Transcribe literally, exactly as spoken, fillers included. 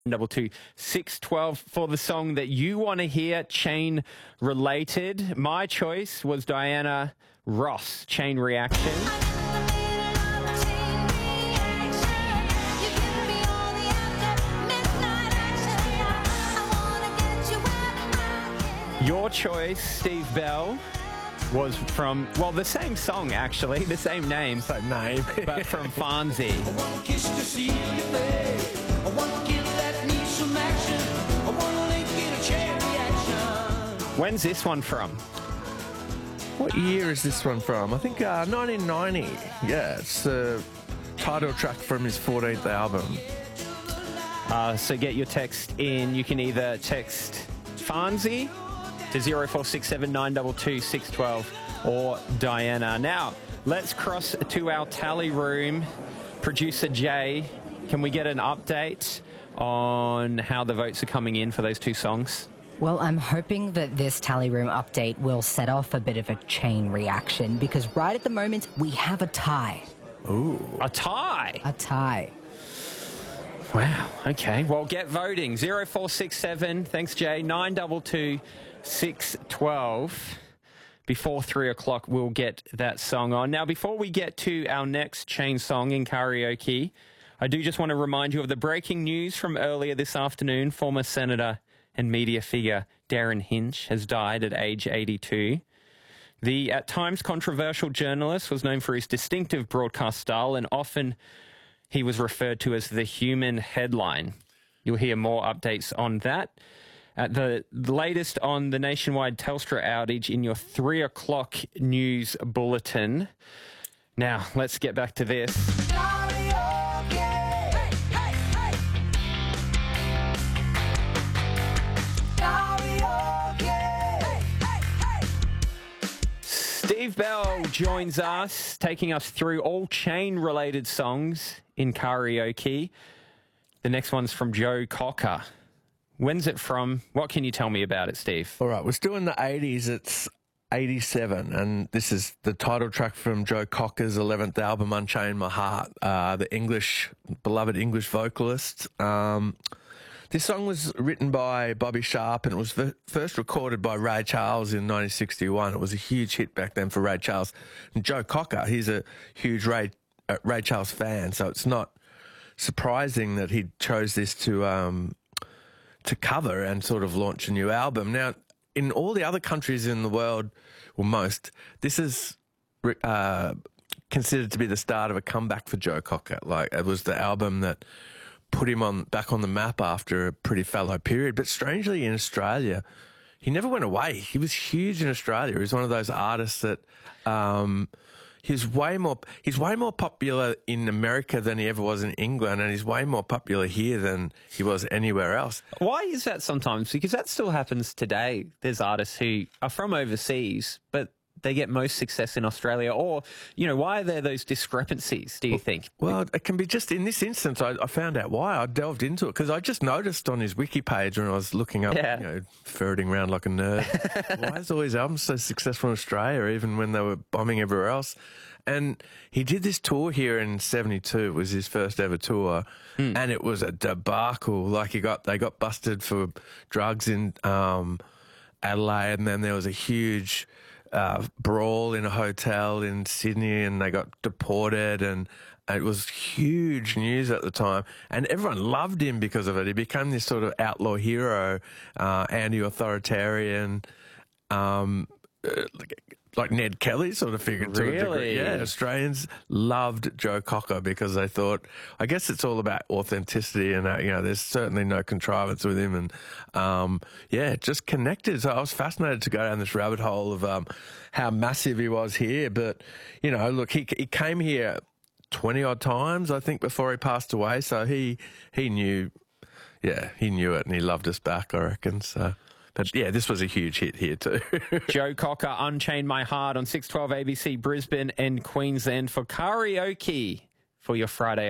double two six twelve for the song that you want to hear, Chain related. My choice was Diana Ross, Chain Reaction. Your choice, Steve Bell, was from, well, the same song, actually, the same name. Same name. But from Fonzie. I want a kiss to seal your face. I want to give that knee some action. I want to link in a chain reaction. When's this one from? What year is this one from? I think uh, nineteen ninety. Yeah, it's the title track from his fourteenth album. Uh, so get your text in. You can either text Fonzie to zero four six seven nine two two six one two or Diana. Now, let's cross to our tally room. Producer Jay, can we get an update on how the votes are coming in for those two songs? Well, I'm hoping that this tally room update will set off a bit of a chain reaction, because right at the moment we have a tie. Ooh. A tie? A tie. Wow, okay. Well, get voting. zero four six seven, thanks Jay, nine two two six one two. Before three o'clock, we'll get that song on. Now, before we get to our next Chain song in karaoke, I do just want to remind you of the breaking news from earlier this afternoon. Former Senator and media figure Darren Hinch has died at age eighty-two. The at times controversial journalist was known for his distinctive broadcast style, and often he was referred to as the human headline. You'll hear more updates on that. At the, the latest on the nationwide Telstra outage in your three o'clock news bulletin. Now, let's get back to this. Steve Bell joins us, taking us through all Chain-related songs in karaoke. The next one's from Joe Cocker. When's it from? What can you tell me about it, Steve? All right, we're still in the eighties. It's eighty-seven, and this is the title track from Joe Cocker's eleventh album, Unchain My Heart, uh, the English, beloved English vocalist. Um, this song was written by Bobby Sharp, and it was f- first recorded by Ray Charles in nineteen sixty-one. It was a huge hit back then for Ray Charles. And Joe Cocker, he's a huge Ray, uh, Ray Charles fan, so it's not surprising that he chose this to... Um, to cover and sort of launch a new album. Now, in all the other countries in the world, well, most, this is uh, considered to be the start of a comeback for Joe Cocker. Like, it was the album that put him on back on the map after a pretty fallow period. But strangely, in Australia, he never went away. He was huge in Australia. He was one of those artists that... Um, He's way more. He's way more popular in America than he ever was in England, and he's way more popular here than he was anywhere else. Why is that sometimes? Because that still happens today. There's artists who are from overseas, but they get most success in Australia. Or, you know, why are there those discrepancies, do you think? Well, it can be just in this instance, I, I found out why. I delved into it because I just noticed on his wiki page when I was looking up, yeah. you know, ferreting around like a nerd. Why is all his albums so successful in Australia, even when they were bombing everywhere else? And he did this tour here in seventy-two. It was his first ever tour, mm. and it was a debacle. Like he got, they got busted for drugs in um, Adelaide, and then there was a huge uh, brawl in a hotel in Sydney, and they got deported, and it was huge news at the time. And everyone loved him because of it. He became this sort of outlaw hero, uh, anti-authoritarian. Um, uh, like Ned Kelly sort of figure to really? a degree. Yeah, Australians loved Joe Cocker because they thought, I guess it's all about authenticity, and uh, you know, there's certainly no contrivance with him, and um, yeah, just connected. So I was fascinated to go down this rabbit hole of um, how massive he was here. But you know, look, he he came here twenty odd times, I think, before he passed away. So he he knew, yeah, he knew it, and he loved us back, I reckon. So. But, yeah, this was a huge hit here too. Joe Cocker, Unchain My Heart on six twelve A B C Brisbane and Queensland for karaoke for your Friday